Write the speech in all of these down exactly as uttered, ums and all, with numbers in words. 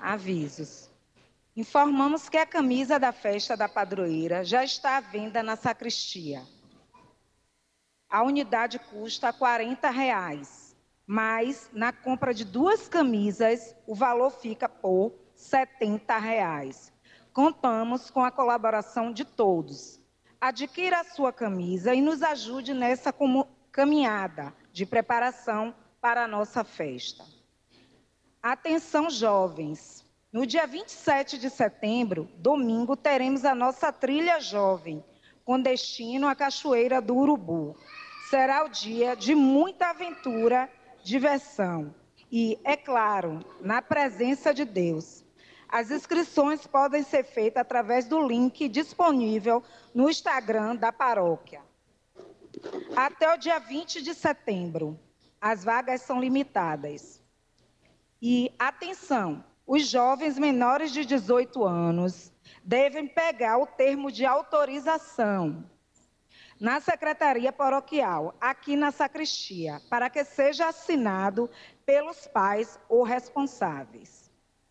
Avisos. Informamos que a camisa da festa da padroeira já está à venda na sacristia. A unidade custa quarenta reais, mas na compra de duas camisas, o valor fica por setenta reais. Contamos com a colaboração de todos. Adquira a sua camisa e nos ajude nessa caminhada de preparação para a nossa festa. Atenção, jovens! No dia vinte e sete de setembro, domingo, teremos a nossa trilha jovem, com destino à Cachoeira do Urubu. Será o dia de muita aventura, diversão e, é claro, na presença de Deus. As inscrições podem ser feitas através do link disponível no Instagram da paróquia. Até o dia vinte de setembro, as vagas são limitadas. E, atenção, os jovens menores de dezoito anos devem pegar o termo de autorização na Secretaria Paroquial, aqui na sacristia, para que seja assinado pelos pais ou responsáveis.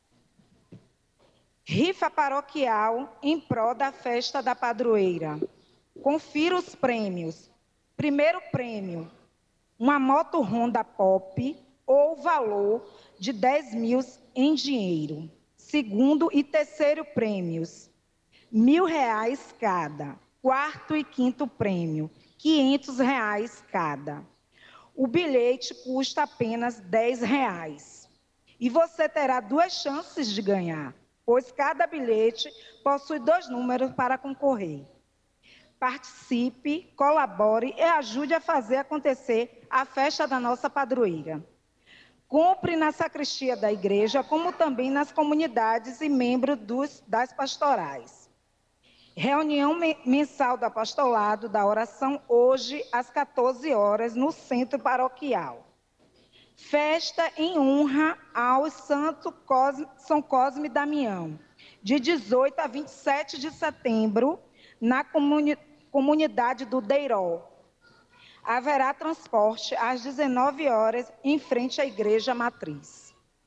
Rifa paroquial em prol da festa da padroeira. Confira os prêmios. Primeiro prêmio, uma moto Honda Pop ou valor de dez mil em dinheiro. Segundo e terceiro prêmios, mil reais cada. Quarto e quinto prêmio, quinhentos reais cada. O bilhete custa apenas dez reais. E você terá duas chances de ganhar, pois cada bilhete possui dois números para concorrer. Participe, colabore e ajude a fazer acontecer a festa da nossa padroeira. Compre na sacristia da igreja, como também nas comunidades e membros dos, das pastorais. Reunião mensal do apostolado da oração hoje às quatorze horas no centro paroquial. Festa em honra ao Santo Cosme, São Cosme e Damião, de dezoito a vinte e sete de setembro, na comuni, comunidade do Deiró. Haverá transporte às dezenove horas em frente à Igreja Matriz.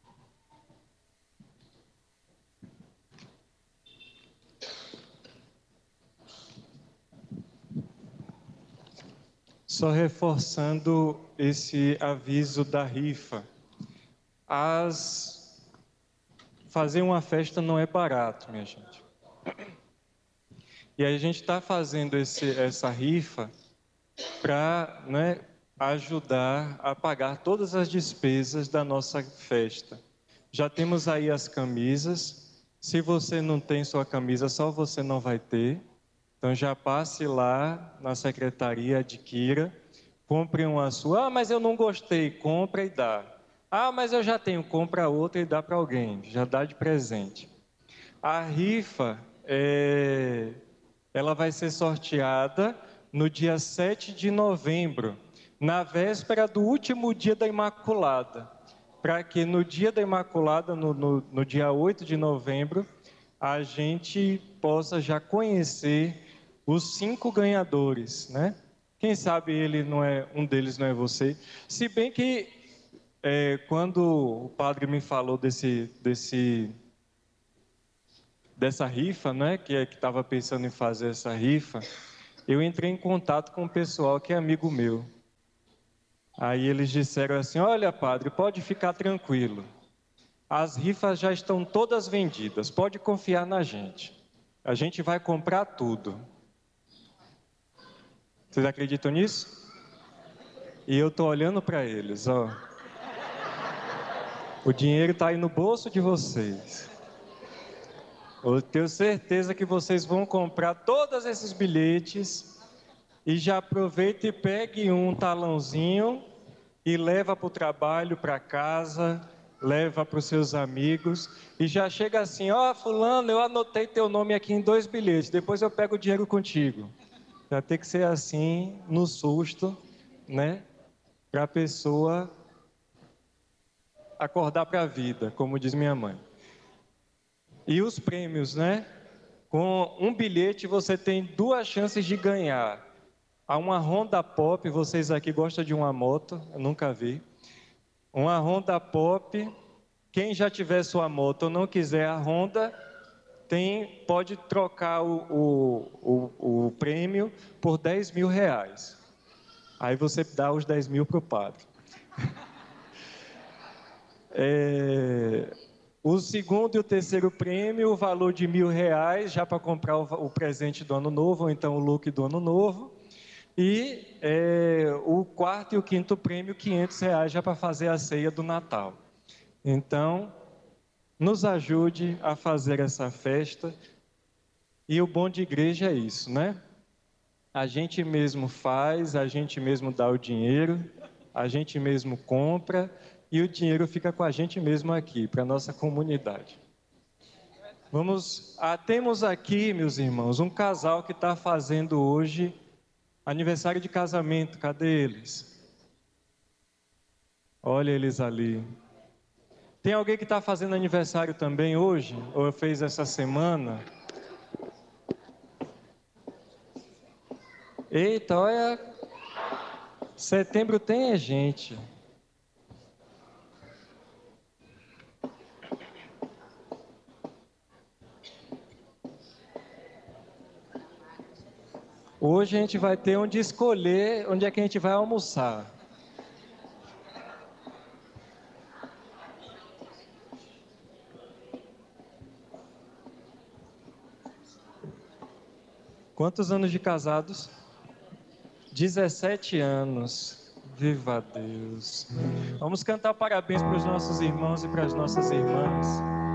Só reforçando esse aviso da rifa. As... Fazer uma festa não é barato, minha gente. E a gente está fazendo esse, essa rifa para, né, ajudar a pagar todas as despesas da nossa festa. Já temos aí as camisas. Se você não tem sua camisa, só você não vai ter. Então já passe lá na secretaria, adquira, compre uma sua. Ah, mas eu não gostei, compra e dá. Ah, mas eu já tenho, compra outra e dá para alguém, já dá de presente. A rifa, é, ela vai ser sorteada no dia sete de novembro, na véspera do último dia da Imaculada, para que no dia da Imaculada, no, no, no dia oito de novembro, a gente possa já conhecer os cinco ganhadores, né? Quem sabe ele não é, um deles não é você. Se bem que, é, quando o padre me falou desse, desse, dessa rifa, né? Que é que estava pensando em fazer essa rifa, eu entrei em contato com o pessoal que é amigo meu. Aí eles disseram assim: olha, padre, pode ficar tranquilo. As rifas já estão todas vendidas, pode confiar na gente. A gente vai comprar tudo. Vocês acreditam nisso? E eu estou olhando para eles, ó. O dinheiro está aí no bolso de vocês. Eu tenho certeza que vocês vão comprar todos esses bilhetes e já aproveita e pegue um talãozinho e leva para o trabalho, para casa, leva para os seus amigos e já chega assim: ó, fulano, eu anotei teu nome aqui em dois bilhetes, depois eu pego o dinheiro contigo. Já tem que ser assim, no susto, né? Para a pessoa acordar para a vida, como diz minha mãe. E os prêmios, né? Com um bilhete você tem duas chances de ganhar. Há uma Honda Pop, vocês aqui gostam de uma moto, eu nunca vi. Uma Honda Pop, Quem já tiver sua moto ou não quiser a Honda, tem, pode trocar o, o, o, o prêmio por dez mil reais. Aí você dá os dez mil para o padre. É, o segundo e o terceiro prêmio, o valor de mil reais, já para comprar o, o presente do ano novo, ou então o look do ano novo. E é, o quarto e o quinto prêmio, quinhentos reais, já para fazer a ceia do Natal. Então, nos ajude a fazer essa festa. E o bom de igreja é isso, né? A gente mesmo faz, a gente mesmo dá o dinheiro, a gente mesmo compra e o dinheiro fica com a gente mesmo aqui, para a nossa comunidade. Vamos, ah, temos aqui, meus irmãos, um casal que está fazendo hoje aniversário de casamento. Cadê eles? Olha eles ali. Tem alguém que está fazendo aniversário também hoje? Ou fez essa semana? Eita, olha, setembro tem é gente. Hoje a gente vai ter onde escolher onde é que a gente vai almoçar. Quantos anos de casados? dezessete anos. Viva Deus. Vamos cantar parabéns para os nossos irmãos e para as nossas irmãs.